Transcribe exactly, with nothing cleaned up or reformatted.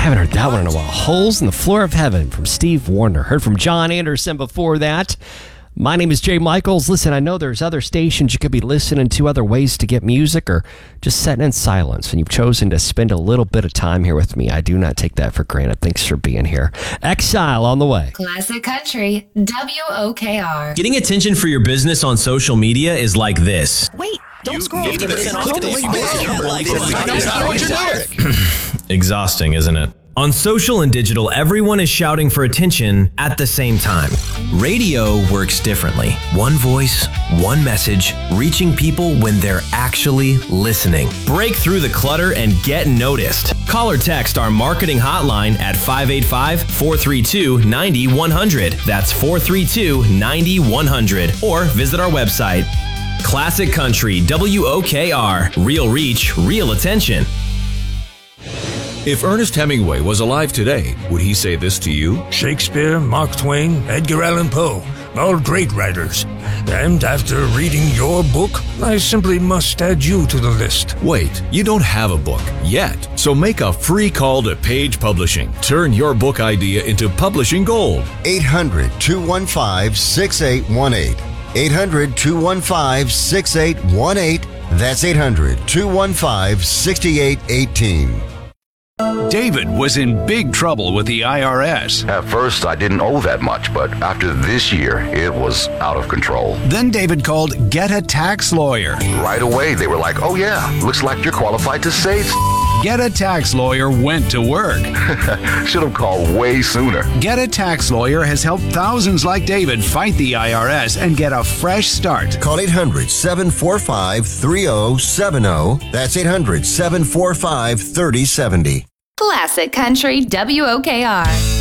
Haven't heard that one in a while. Holes in the Floor of Heaven from Steve Warner. Heard from John Anderson before that. My name is Jay Michaels. Listen, I know there's other stations you could be listening to, other ways to get music, or just sitting in silence, and you've chosen to spend a little bit of time here with me. I do not take that for granted. Thanks for being here. Exile on the way. Classic Country, W O K R. Getting attention for your business on social media is like this. Wait, don't You scroll. fifty percent off the Exhausting, isn't it? On social and digital, everyone is shouting for attention at the same time. Radio works differently. One voice, one message, reaching people when they're actually listening. Break through the clutter and get noticed. Call or text our marketing hotline at five eight five, four three two, nine one zero zero. That's four three two, nine one zero zero. Or visit our website. Classic Country, W O K R. Real reach, real attention. If Ernest Hemingway was alive today, would he say this to you? Shakespeare, Mark Twain, Edgar Allan Poe, all great writers. And after reading your book, I simply must add you to the list. Wait, you don't have a book yet. So make a free call to Page Publishing. Turn your book idea into publishing gold. eight hundred, two one five, six eight one eight. eight hundred, two one five, six eight one eight. That's eight hundred, two one five, six eight one eight. David was in big trouble with the I R S. At first, I didn't owe that much, but after this year, it was out of control. Then David called Get a Tax Lawyer. Right away, they were like, oh yeah, looks like you're qualified to save. Get a Tax Lawyer went to work. Should have called way sooner. Get a Tax Lawyer has helped thousands like David fight the I R S and get a fresh start. Call eight hundred, seven four five, three zero seven zero. That's eight hundred, seven four five, three zero seven zero. Classic Country, W O K R.